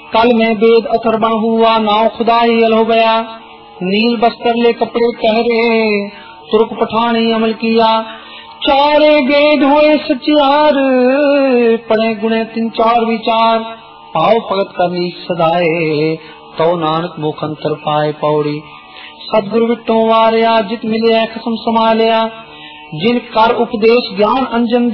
कल में वेद अथर्वण हुआ, नाव खुदा ही अल हो गया। नील बस्तर ले कपड़े पहरे, तुर्क पठानी अमल किया। चारे वेद हुए सचियार, पढ़े गुणे 3 4 विचार। पाओ भगत करनी सदाए, तो नानक मुख अंतर पाए पौड़ी। सदगुरु विटो वारया, जित मिले खसम संभालिया। जिन कर उपदेश ज्ञान अंजन